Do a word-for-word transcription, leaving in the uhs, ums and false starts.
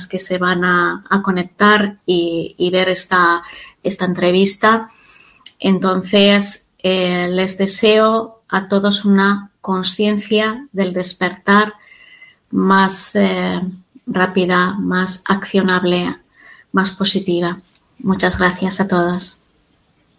personas que se van a, a conectar y, y ver esta, esta entrevista. Entonces, eh, les deseo a todos una conciencia del despertar más eh, rápida, más accionable, más positiva. Muchas gracias a todos.